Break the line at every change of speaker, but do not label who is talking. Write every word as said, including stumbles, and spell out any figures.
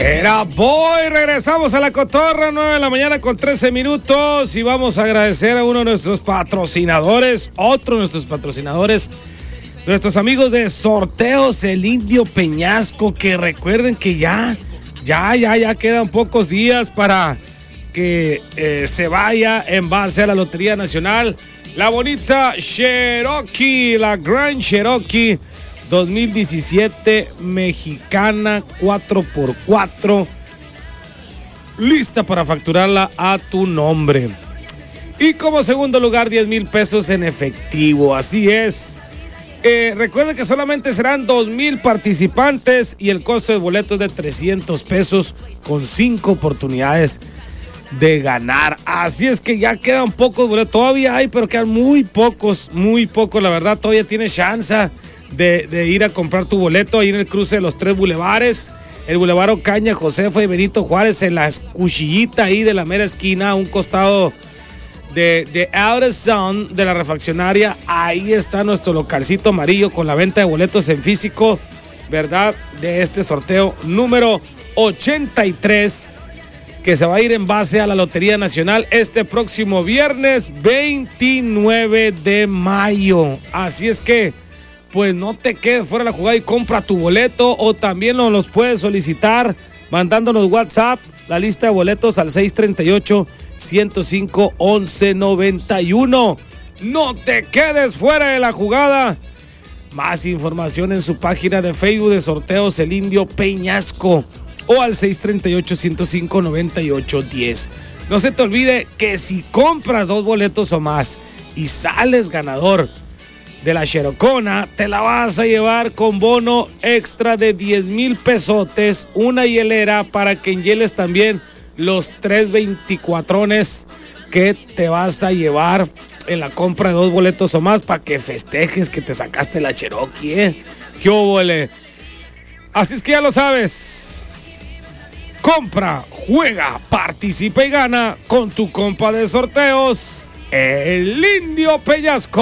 Era boy, regresamos a la cotorra, nueve de la mañana con trece minutos y vamos a agradecer a uno de nuestros patrocinadores, otro de nuestros patrocinadores, nuestros amigos de Sorteos El Indio Peñasco, que recuerden que ya, ya, ya, ya quedan pocos días para que eh, se vaya en base a la Lotería Nacional, la bonita Cherokee, la Grand Cherokee dos mil diecisiete mexicana cuatro por cuatro, lista para facturarla a tu nombre. Y como segundo lugar, diez mil pesos en efectivo, así es. Eh, recuerden que solamente serán dos mil participantes y el costo del boleto es de trescientos pesos con cinco oportunidades de ganar. Así es que ya quedan pocos boletos, todavía hay, pero quedan muy pocos, muy pocos, la verdad. Todavía tienes chance De, de ir a comprar tu boleto ahí en el cruce de los tres bulevares, el Boulevard Ocaña, Josefa y Benito Juárez, en la cuchillita ahí de la mera esquina, a un costado de, de Out of Sound, de la refaccionaria. Ahí está nuestro localcito amarillo con la venta de boletos en físico, ¿verdad? De este sorteo número ochenta y tres, que se va a ir en base a la Lotería Nacional este próximo viernes veintinueve de mayo. Así es que pues no te quedes fuera de la jugada y compra tu boleto, o también nos los puedes solicitar mandándonos WhatsApp, la lista de boletos al seis tres ocho, uno cero cinco, once noventa y uno. No te quedes fuera de la jugada. Más información en su página de Facebook de Sorteos El Indio Peñasco o al seis tres ocho, uno cero cinco, nueve ocho uno cero. No se te olvide que si compras dos boletos o más y sales ganador de la Cherokee, te la vas a llevar con bono extra de diez mil pesotes, una hielera para que enhieles también los tres veinticuatrones que te vas a llevar en la compra de dos boletos o más, para que festejes que te sacaste la Cherokee, ¿eh? ¡Qué óvole! Así es que ya lo sabes. Compra, juega, participa y gana con tu compa de sorteos, El Indio Peñasco.